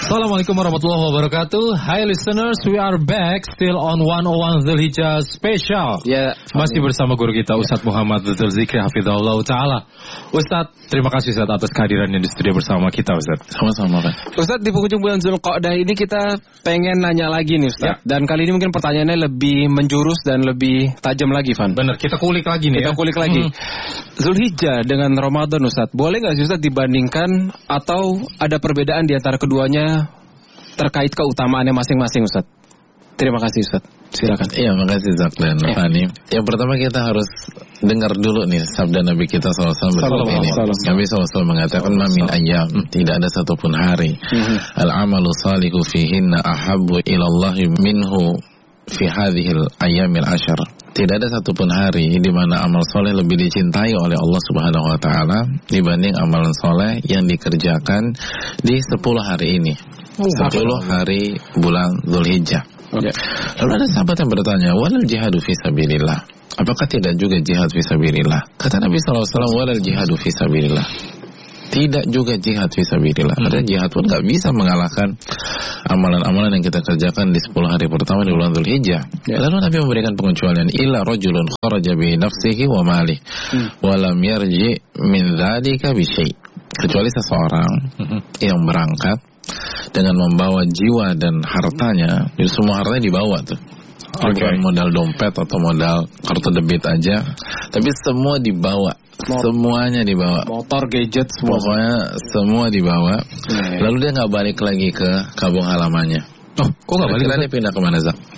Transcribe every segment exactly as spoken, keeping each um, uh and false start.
Assalamualaikum warahmatullahi wabarakatuh. Hi listeners, we are back still on one oh one Dzulhijjah special. Ya, masih bersama guru kita Ustadz Muhammad Dzul Zikri Hafizahullah Ta'ala. Ustadz, terima kasih Ustadz atas kehadirannya di studio bersama kita Ustadz. Sama-sama Pak. Ustadz, di penghujung bulan Dzulqa'dah ini kita pengen nanya lagi nih Ustadz. Ya. Dan kali ini mungkin pertanyaannya lebih menjurus dan lebih tajam lagi, Van. Benar, kita kulik lagi nih kita ya. Kita kulik lagi. Hmm. Dzulhijjah dengan Ramadan Ustadz, boleh nggak sih Ustadz dibandingkan atau ada perbedaan di antara keduanya terkait keutamaannya masing-masing Ustaz? Terima kasih Ustaz. Silakan. Iya, makasih Zak dan ya. Fani. Yang pertama kita harus dengar dulu nih sabda Nabi kita shallallahu alaihi wasallam ini. Nabi shallallahu alaihi wasallam mengatakan mamin ayyam, tidak ada satupun hari mm-hmm. al-amalu salihu fihinna ahabbu ilallahi minhu fi hadhil ayyamil ashar. Tidak ada satupun hari di mana amal soleh lebih dicintai oleh Allah Subhanahu wa taala dibanding amalan soleh yang dikerjakan di sepuluh hari ini. sepuluh hari bulan Dzulhijjah. Okay. Lalu ada sahabat yang bertanya, walal jihadu fi sabilillah. Apakah tidak juga jihad fi sabilillah? Kata Nabi shallallahu alaihi wasallam, walal jihadu fi sabilillah. Tidak juga jihad fi sabilillah. Karena hmm. jihad pun gak bisa mengalahkan amalan-amalan yang kita kerjakan di sepuluh hari pertama di bulan Dzulhijjah. Yeah. Lalu Nabi memberikan pengecualian, illa rajulun kharaja bi nafsihi wa mali hmm. wa lam yarji min dzalika bi syai'. Kecuali seseorang hmm. yang berangkat dengan membawa jiwa dan hartanya, jadi semua hartanya dibawa tuh. Okay. Bukan modal dompet atau modal kartu debit aja, tapi semua dibawa. Mot- semuanya dibawa. Motor, gadget, semua. Pokoknya semua dibawa. Yeah. Lalu dia nggak balik lagi ke kampung halamannya. Oh, kok nggak balik? Kira dia pindah ke mana, Zak?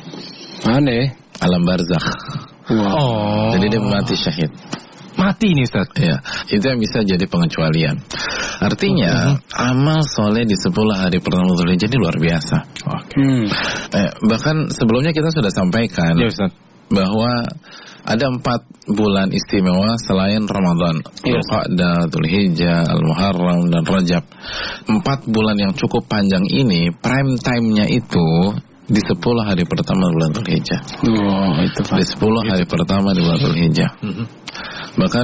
Mana? Alam barzakh. Wow. Oh. Jadi dia mati syahid. Mati nih Ustaz. Ya, itu yang bisa jadi pengecualian. Artinya uh-huh. amal soleh di sepuluh hari pertama Dzulhijjah ini luar biasa. Okay. Hmm. Eh, bahkan sebelumnya kita sudah sampaikan ya, Ustaz, bahwa ada empat bulan istimewa selain Ramadan, Dzulqa'dah, Dzulhijjah, Al-Muharram dan Rajab. Empat bulan yang cukup panjang ini prime time-nya itu di sepuluh hari pertama bulan Dzulhijjah. Oh, itu di sepuluh hari pertama di bulan Dzulhijjah. Uh-huh. Bahkan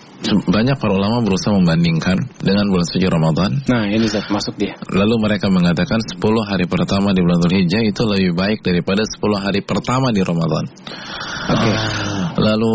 banyak para ulama berusaha membandingkan dengan bulan suci Ramadan. Nah, ini Zat, masuk dia. Lalu mereka mengatakan sepuluh hari pertama di bulan Dzulhijjah itu lebih baik daripada sepuluh hari pertama di Ramadan. Oke. Okay. Ah. Lalu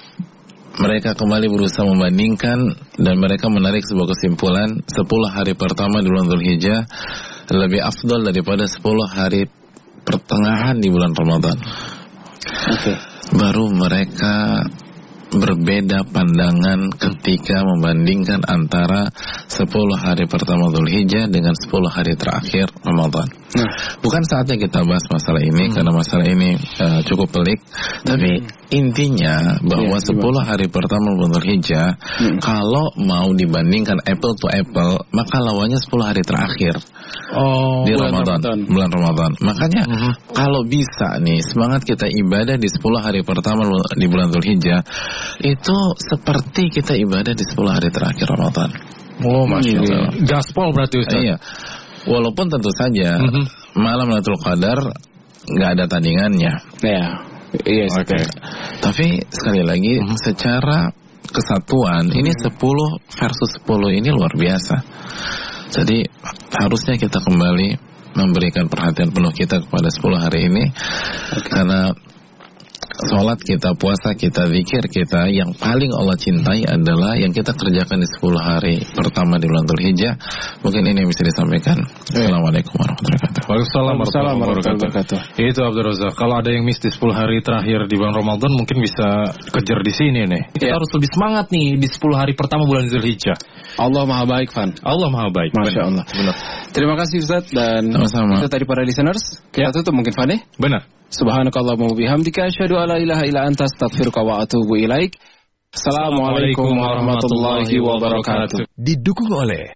mereka kembali berusaha membandingkan dan mereka menarik sebuah kesimpulan, sepuluh hari pertama di bulan Dzulhijjah lebih afdal daripada sepuluh hari pertengahan di bulan Ramadan. Oke. Okay. Baru mereka berbeda pandangan ketika membandingkan antara sepuluh hari pertama Dzulhijjah dengan sepuluh hari terakhir Ramadan. Nah, bukan saatnya kita bahas masalah ini hmm. karena masalah ini uh, cukup pelik. Tapi hmm. intinya bahwa ya, sepuluh hari pertama Dzulhijjah hmm. kalau mau dibandingkan apple to apple, maka lawannya sepuluh hari terakhir. Oh, di Ramadan, Ramadan, bulan Ramadan. Makanya uh-huh. kalau bisa nih semangat kita ibadah di sepuluh hari pertama di bulan Dzulhijjah itu seperti kita ibadah di sepuluh hari terakhir Ramadan. Oh, masya Allah. Gaspol berarti Ustaz. Iya. Walaupun tentu saja uh-huh. malam Lailatul Qadar nggak ada tandingannya. Ya. Iya. Oke. Okay. Tapi sekali lagi uh-huh. secara kesatuan uh-huh. ini sepuluh versus sepuluh ini luar biasa. Jadi harusnya kita kembali memberikan perhatian penuh kita kepada sepuluh hari ini. Okay. Karena sholat kita, puasa kita, zikir kita yang paling Allah cintai adalah yang kita kerjakan di sepuluh hari pertama di bulan Dzulhijjah. Mungkin ini yang bisa disampaikan. Assalamualaikum warahmatullahi wabarakatuh. Waalaikumsalam warahmatullahi wabarakatuh. Itu Abdul Razak. Kalau ada yang miss di sepuluh hari terakhir di bulan Ramadan mungkin bisa kejar di sini nih. Kita ya. harus lebih semangat nih di sepuluh hari pertama bulan Dzulhijjah. Allah Maha Baik, Van. Allah Maha Baik. Masya Allah. Benar. Terima kasih Ustaz dan sama-sama. Itu tadi para listeners. Kita ya. tutup mungkin, Van, ya? Benar. Subhanakallahumma wa bihamdika asyhadu an la ilaha illa anta astaghfiruka wa atubu ilaik. Assalamualaikum warahmatullahi wabarakatuh. Didukung oleh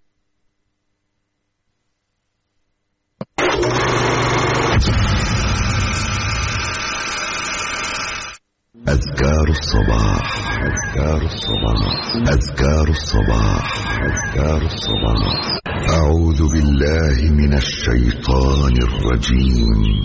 أذكار الصباح أذكار الصباح أذكار الصباح أذكار الصباح أعوذ بالله من الشيطان الرجيم